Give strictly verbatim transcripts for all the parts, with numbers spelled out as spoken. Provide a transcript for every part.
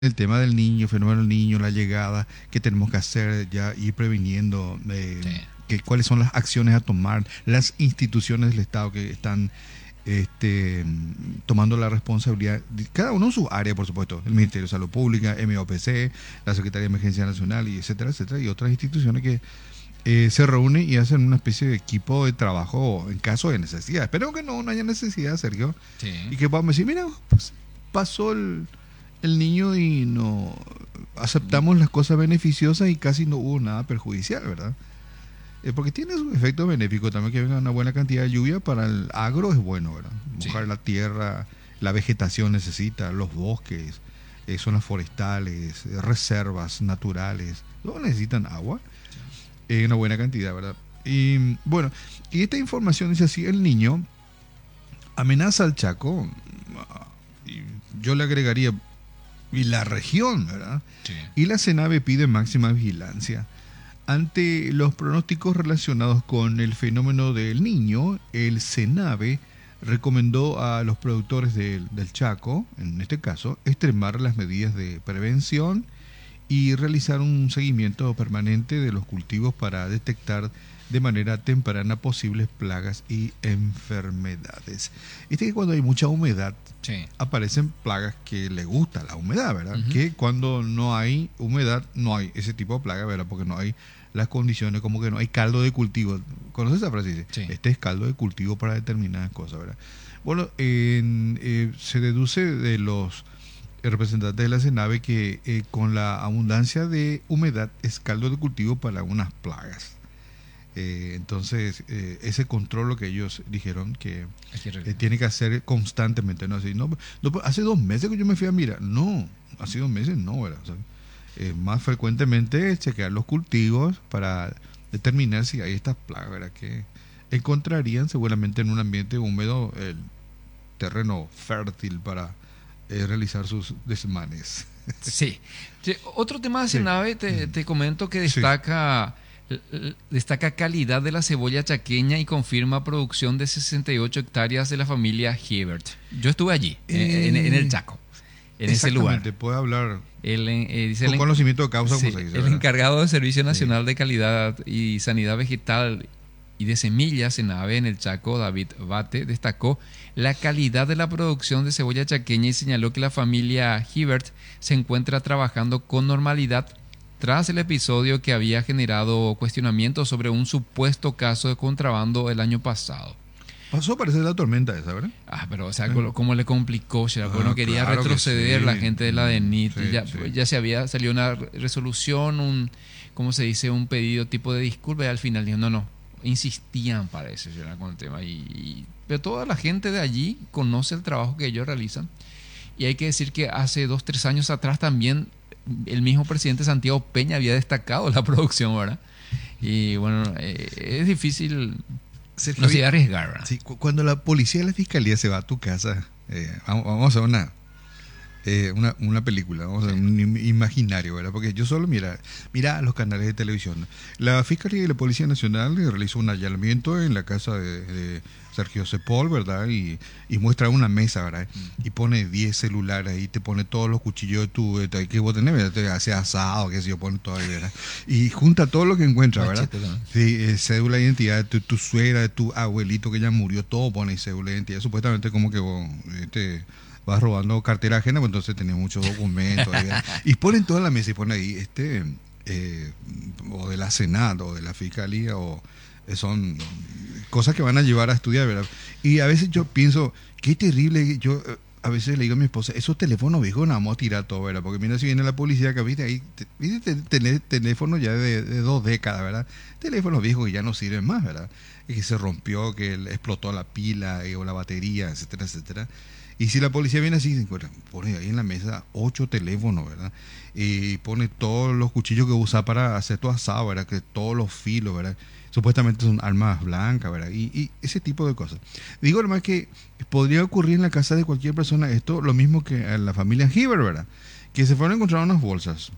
el tema del niño, fenómeno del niño, la llegada, qué tenemos que hacer, ya ir previniendo, eh, Sí. que, cuáles son las acciones a tomar, las instituciones del Estado que están este, tomando la responsabilidad, de- cada uno en su área, por supuesto, el Ministerio de Salud Pública, M O P C, la Secretaría de Emergencia Nacional, y etcétera, etcétera, y otras instituciones que eh, se reúnen y hacen una especie de equipo de trabajo en caso de necesidad. Espero que no, no haya necesidad, Sergio, y Sí. que podamos decir, mira, pues, pasó el, el niño y no aceptamos las cosas beneficiosas y casi no hubo nada perjudicial, ¿verdad? Eh, porque tiene su efecto benéfico también, que venga una buena cantidad de lluvia para el agro es bueno, ¿verdad? Mojar Sí. la tierra, la vegetación necesita, los bosques, eh, zonas forestales, eh, reservas naturales, todos necesitan agua en una buena cantidad, ¿verdad? Y bueno, y esta información dice así, el niño amenaza al Chaco, y yo le agregaría, y la región, ¿verdad? Sí. Y la CENAVE pide máxima vigilancia. Ante los pronósticos relacionados con el fenómeno del niño, el CENAVE recomendó a los productores del, del Chaco, en este caso, extremar las medidas de prevención y realizar un seguimiento permanente de los cultivos para detectar de manera temprana posibles plagas y enfermedades. Este que cuando hay mucha humedad Sí. aparecen plagas que le gusta la humedad, ¿verdad? Ujú. Que cuando no hay humedad no hay ese tipo de plaga, ¿verdad? Porque no hay las condiciones, como que no hay caldo de cultivo. ¿Conoces esa frase? Dice, Sí. este es caldo de cultivo para determinadas cosas, ¿verdad? Bueno, en, eh, se deduce de los representantes de la CENAVE que eh, con la abundancia de humedad es caldo de cultivo para algunas plagas. Eh, entonces, eh, ese control lo que ellos dijeron que Hay que eh, re- tiene que hacer constantemente, ¿no? Así, no, no, pues, hace dos meses que yo me fui a mirar. No, hace dos meses no, ¿verdad? O sea, eh, más frecuentemente chequear los cultivos para determinar si hay estas plagas, ¿verdad? Que encontrarían seguramente en un ambiente húmedo el terreno fértil para eh, realizar sus desmanes. Sí. Sí, otro tema de Sí, Senave, te, mm, te comento que sí, destaca, l- l- destaca calidad de la cebolla chaqueña y confirma producción de sesenta y ocho hectáreas de la familia Hiebert. Yo estuve allí, en, en- en el Eh, Chaco, en ese lugar. exactamente, puede hablar El, en- eh, dice el, con en- conocimiento de causa, como sí, se dice, el ¿verdad? encargado del Servicio Sí. Nacional de Calidad y Sanidad Vegetal y de Semillas en AVE en el Chaco, David Bate, destacó la calidad de la producción de cebolla chaqueña y señaló que la familia Hibbert se encuentra trabajando con normalidad tras el episodio que había generado cuestionamientos sobre un supuesto caso de contrabando el año pasado. Pasó a parecer la tormenta esa, ¿verdad? Ah, pero o sea, Sí. cómo cómo le complicó, Gerard, porque no Ah, quería claro que retroceder la sí. gente de la Mm, DENIT. sí, Ya, sí. ya se había salido una re- resolución, un, ¿cómo se dice? Un pedido tipo de disculpa y al final dijo, no, no, insistían, parece, Gerard, con el tema. Y, y- pero toda la gente de allí conoce el trabajo que ellos realizan. Y hay que decir que hace dos, tres años atrás también el mismo presidente Santiago Peña había destacado la producción, ¿verdad? Y bueno, eh, es difícil, Sergio, no se oye, iba a arriesgar, ¿verdad? sí, cu- cuando la policía y la fiscalía se va a tu casa, eh, vamos, vamos a hacer una, eh, una, una película, vamos a Sí. hacer un im- imaginario, ¿verdad? Porque yo solo mira, mira los canales de televisión. La Fiscalía y la Policía Nacional eh, realizó un allanamiento en la casa de, de Sergio Cepol, ¿verdad? Y, y muestra una mesa, ¿verdad? Mm. Y pone diez celulares ahí, te pone todos los cuchillos de tu, de, de- que vos tenés, ¿verdad? Te hace asado, que sé yo, pone todo ahí, ¿verdad? Y junta todo lo que encuentra, ¿verdad? Machete también. Sí, eh, cédula de identidad de tu, tu suegra, de tu abuelito que ya murió, todo pone cédula de identidad. Supuestamente como que vos, este, vas robando cartera ajena, pues entonces tenés muchos documentos. Ahí, ¿verdad? Y ponen toda la mesa y ponen ahí, este, eh, o de la Senado, o de la Fiscalía, o eh, son cosas que van a llevar a estudiar, ¿verdad? Y a veces yo pienso, qué terrible, yo eh, a veces le digo a mi esposa, esos teléfonos viejos no vamos a tirar todo, ¿verdad? Porque mira si viene la policía que viste ahí, te- viste te- tener teléfonos ya de, de dos décadas, ¿verdad? Teléfonos viejos que ya no sirven más, ¿verdad? Y que se rompió, que le explotó la pila eh, o la batería, etcétera, etcétera. Y si la policía viene así, se encuentra, pone ahí en la mesa ocho teléfonos, ¿verdad? Y pone todos los cuchillos que usa para hacer tu asado, ¿verdad? Que todos los filos, ¿verdad? Supuestamente son armas blancas, ¿verdad? Y, y ese tipo de cosas. Digo además que podría ocurrir en la casa de cualquier persona esto, lo mismo que a la familia Hiver, ¿verdad? Que se fueron a encontrar unas bolsas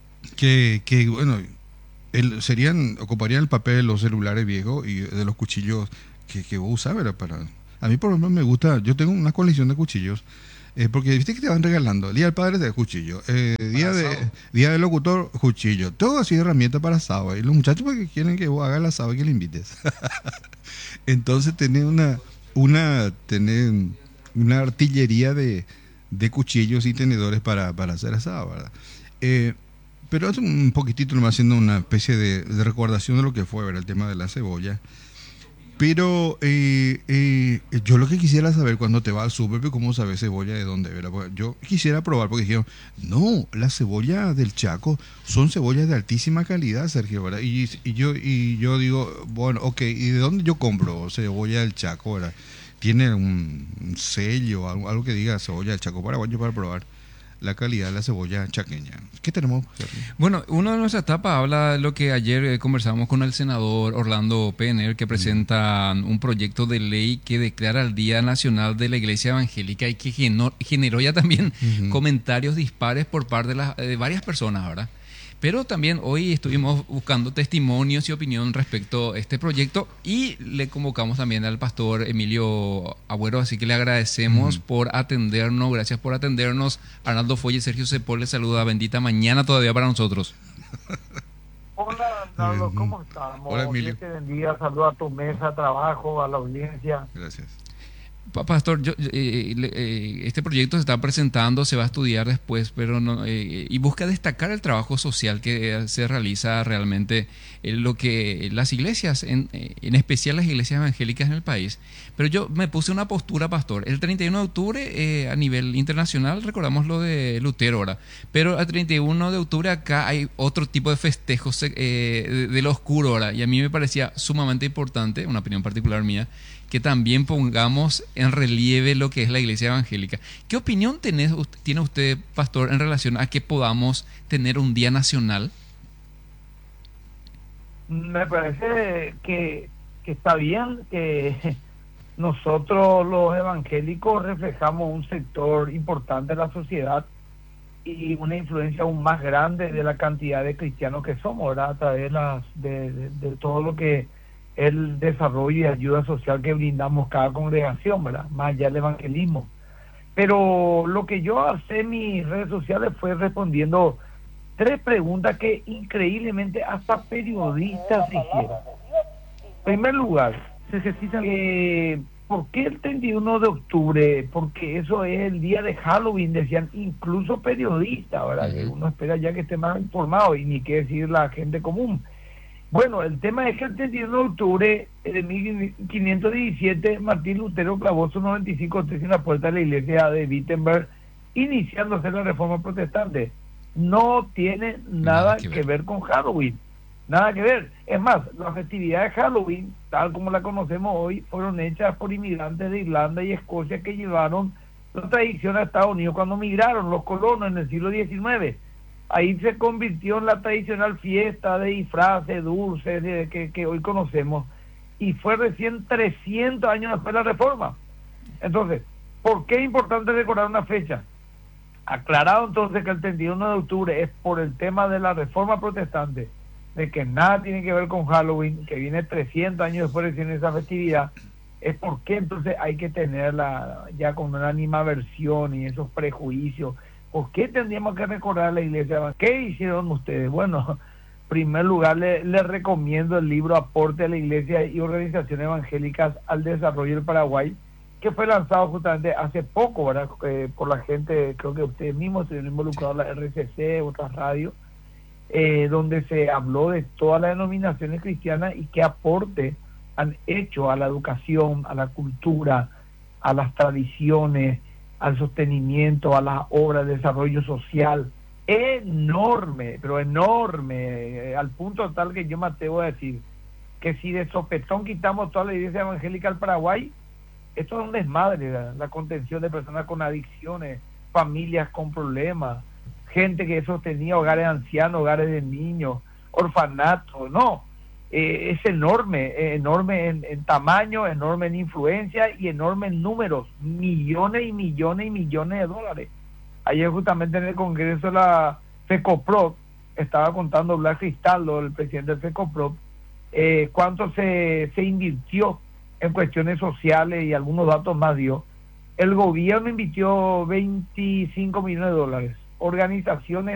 que, que bueno, el, serían, ocuparían el papel de los celulares viejos y de los cuchillos que, que vos usás, ¿verdad? Para, a mí, por ejemplo, me gusta, yo tengo una colección de cuchillos Eh, porque viste que te van regalando. Día del padre de cuchillo. Eh, día, de, día del locutor, cuchillo. Todo así herramienta para asado. Y los muchachos porque quieren que vos hagas el asado y que le invites. Entonces tenés una, una, tenés una artillería de, de cuchillos y tenedores para, para hacer asado, ¿verdad? Eh, pero es un poquitito nomás haciendo una especie de, de recordación de lo que fue, ¿verdad? El tema de la cebolla. Pero eh, eh, yo lo que quisiera saber cuando te vas al súper, ¿cómo sabes cebolla de dónde? ¿Verdad? Porque yo quisiera probar, porque dijeron, no, las cebollas del Chaco son cebollas de altísima calidad, Sergio, ¿verdad? Y, y yo y yo digo, bueno, ok, ¿y de dónde yo compro cebolla del Chaco, ¿verdad? ¿Tiene un, un sello, algo, algo que diga cebolla del Chaco paraguayo para probar la calidad de la cebolla chaqueña? ¿Qué tenemos, Sergio? Bueno, uno de nuestra etapa habla de lo que ayer eh, conversamos con el senador Orlando Penner, que presenta mm. un proyecto de ley que declara el Día Nacional de la Iglesia Evangélica y que generó, generó ya también uh-huh. comentarios dispares por parte de, las, de varias personas, ¿verdad? Pero también hoy estuvimos buscando testimonios y opinión respecto a este proyecto y le convocamos también al pastor Emilio Agüero, así que le agradecemos mm. por atendernos, gracias por atendernos. Arnaldo Folle, Sergio Cepol les saluda, bendita mañana todavía para nosotros. Hola Arnaldo, ¿cómo estamos? Hola Emilio. Dios te bendiga, saluda a tu mesa, trabajo, a la audiencia. Gracias. Pastor, yo, eh, eh, este proyecto se está presentando, se va a estudiar después, pero no, eh, y busca destacar el trabajo social que eh, se realiza realmente en lo que las iglesias, en, en especial las iglesias evangélicas en el país. Pero yo me puse una postura, pastor. El treinta y uno de octubre eh, a nivel internacional recordamos lo de Lutero ahora, pero el treinta y uno de octubre acá hay otro tipo de festejos eh, de, de lo oscuro ahora, y a mí me parecía sumamente importante, una opinión particular mía, que también pongamos en relieve lo que es la iglesia evangélica. ¿Qué opinión tenés, tiene usted, pastor, en relación a que podamos tener un día nacional? Me parece que, que está bien que nosotros los evangélicos reflejamos un sector importante de la sociedad y una influencia aún más grande de la cantidad de cristianos que somos, ¿verdad? A través de, las, de, de, de todo lo que el desarrollo y ayuda social que brindamos cada congregación, ¿verdad? Más allá del evangelismo. Pero lo que yo hice en mis redes sociales fue respondiendo tres preguntas que increíblemente hasta periodistas hicieron. En primer lugar, se ejercitan eh, ¿por qué el treinta y uno de octubre? Porque eso es el día de Halloween, decían incluso periodistas, ¿verdad? Uh-huh. Que uno espera ya que esté más informado, y ni qué decir la gente común. Bueno, el tema es que el treinta y uno de octubre de mil quinientos diecisiete Martín Lutero clavó sus noventa y cinco tesis en la puerta de la iglesia de Wittenberg, iniciándose la reforma protestante. No tiene nada, nada que, ver. que ver con Halloween, nada que ver. Es más, las festividades de Halloween, tal como la conocemos hoy, fueron hechas por inmigrantes de Irlanda y Escocia que llevaron la tradición a Estados Unidos cuando migraron los colonos en el siglo diecinueve. Ahí se convirtió en la tradicional fiesta de disfraces, dulces, de, que, que hoy conocemos, y fue recién trescientos años después de la reforma. Entonces, ¿por qué es importante recordar una fecha? Aclarado entonces que el treinta y uno de octubre es por el tema de la reforma protestante, de que nada tiene que ver con Halloween, que viene trescientos años después de esa festividad, es porque entonces hay que tenerla ya con una animaversión y esos prejuicios. ¿Por qué tendríamos que recordar a la iglesia? ¿Qué hicieron ustedes? Bueno, en primer lugar les le recomiendo el libro Aporte a la Iglesia y Organizaciones Evangélicas al Desarrollo del Paraguay, que fue lanzado justamente hace poco, ¿verdad? Eh, por la gente, creo que ustedes mismos estuvieron involucrados, la R C C, otras radios, eh, donde se habló de todas las denominaciones cristianas y qué aporte han hecho a la educación, a la cultura, a las tradiciones, al sostenimiento, a las obras de desarrollo social, enorme, pero enorme, eh, al punto tal que yo me atrevo a decir que si de sopetón quitamos toda la iglesia evangélica al Paraguay, esto es un desmadre, la, la contención de personas con adicciones, familias con problemas, gente que sostenía hogares de ancianos, hogares de niños, orfanatos, no, eh, es enorme, eh, enorme en, en tamaño, enorme en influencia y enorme en números, millones y millones y millones de dólares. Ayer justamente en el Congreso la FECOPROP estaba contando Blas Cristaldo, el presidente del FECOPROP, eh, cuánto se, se invirtió en cuestiones sociales y algunos datos más dio, el gobierno invirtió veinticinco millones de dólares, organizaciones